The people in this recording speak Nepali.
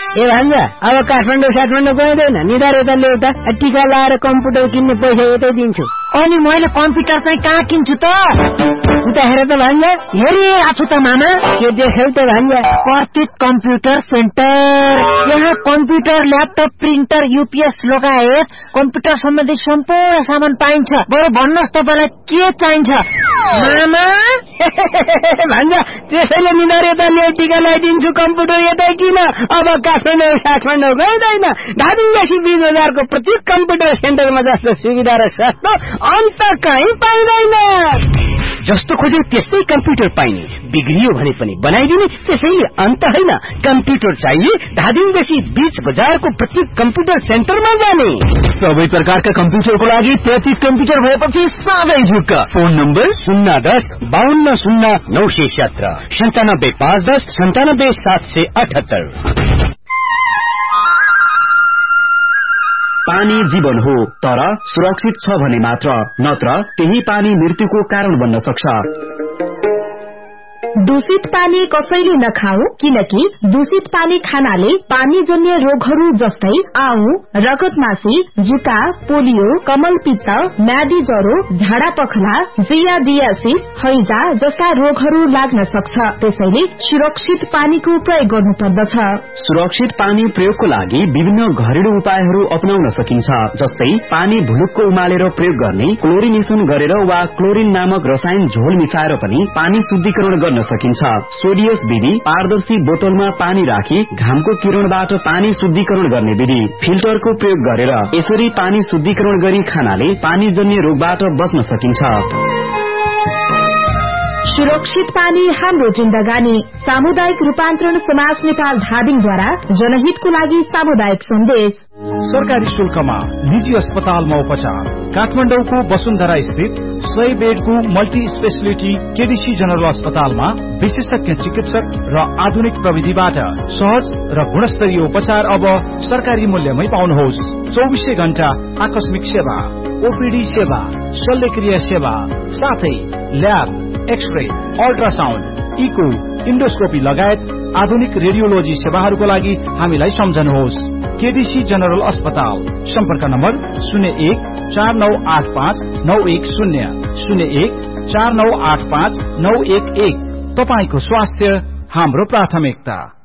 ए भान्जा अब काठमाडौँ गइँदैन निधार यता ल्याउता टिका लाएर कम्प्युटर किन्ने पैसा यतै दिन्छु। अनि मैले कम्प्युटर चाहिँ कहाँ किन्छु त? उता हेर त भान्जा। हेरिरहेको छु त मामा। के देख्यौ त भान्जा? प्रतीक कम्प्युटर सेन्टर। यहाँ कम्प्युटर, ल्यापटप, प्रिन्टर, युपीएस लगायत कम्प्युटर सम्बन्धी सम्पूर्ण सामान पाइन्छ। बरु भन्नुहोस् तपाईँलाई के चाहिन्छ मामा? भान्जा त्यसैले निधार यता ल्याउ टिका लगाइदिन्छु कम्प्युटर यतै किन। अब काठमाडौँ गइँदैन। धादिङदेखि 20,000 को प्रत्येक कम्प्युटर सेन्टरमा जस्तो सुविधा र सस्तो अन्त कहीँ पाइँदैन। जस्तो खोजे त्यस्तै कम्प्युटर पाइने, बिग्रियो भने पनि बनाइदिने, त्यसैले अन्त होइन। कम्प्युटर चाहिए धादिङदेखि बीच बजारको प्रत्येक कम्प्युटर सेन्टरमा जाने। सबै प्रकारका कम्प्युटरको लागि प्रतीक कम्प्युटर भएपछि सबै झुक्क। Phone number 010-5209-917 97-510-97-778। पानी जीवन हो, तर सुरक्षित छ भने मात्र, नत्र त्यही पानी मृत्युको कारण बन्न सक्छ। दूषित पानी कसैले नखाऊ, किनकि दूषित पानी खानाले पानीजन्य रोगहरू जस्तै आउँ, रगतमासी, जुका, पोलियो, कमलपित्त, म्यादी ज्वरो, झाडा पखला, जियाडियासिस, हैजा जस्ता रोगहरू लाग्न सक्छ। त्यसैले सुरक्षित पानीको प्रयोग गर्नुपर्दछ। सुरक्षित पानी प्रयोगको लागि विभिन्न घरेलु उपायहरू अपनाउन सकिन्छ, जस्तै पानी भुलुक्क उमालेर प्रयोग गर्ने, क्लोरिनेसन गरेर वा क्लोरिन नामक रसायन झोल मिसाएर पनि पानी शुद्धिकरण गर्न सकिन्छ। सोडियस विधि, पारदर्शी बोतलमा पानी राखी घामको किरणबाट पानी शुद्धिकरण गर्ने विधि, फिल्टरको प्रयोग गरेर यसरी पानी शुद्धिकरण गरी खानाले पानीजन्य रोगबाट बच्न सकिन्छ। सुरक्षित पानी हाम्रो जिन्दगानी। सामुदायिक रूपान्तरण समाज नेपाल धादिङद्वारा जनहितको लागि सामुदायिक सन्देश। सरकारी शुल्कमा निजी अस्पतालमा उपचार। काठमाडौँको वसुन्धरा स्थित 100 बेडको मल्टी स्पेशलिटी केडीसी जनरल अस्पतालमा विशेषज्ञ चिकित्सक र आधुनिक प्रविधिबाट सहज र गुणस्तरीय उपचार अब सरकारी मूल्यमै पाउनुहोस्। 24 घण्टा आकस्मिक सेवा, ओपीडी सेवा, शल्यक्रिया सेवा, साथै lab, x-ray, ultrasound, eco, endoscopy लगायत आधुनिक रेडियोलोजी सेवाहरूको लागि हामीलाई सम्झनुहोस्। केडीसी जनरल अस्पताल। सम्पर्क नम्बर 0149859110 0149859111। तपाईको स्वास्थ्य हाम्रो प्राथमिकता।